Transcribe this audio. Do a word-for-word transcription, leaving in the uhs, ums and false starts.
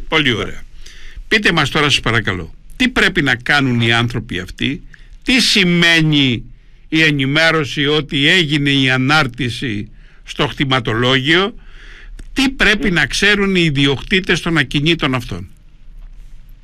Πολύ ωραία. Πείτε μας τώρα σας παρακαλώ, τι πρέπει να κάνουν οι άνθρωποι αυτοί, τι σημαίνει η ενημέρωση ότι έγινε η ανάρτηση στο κτηματολόγιο, τι πρέπει να ξέρουν οι ιδιοκτήτες των ακινήτων αυτών.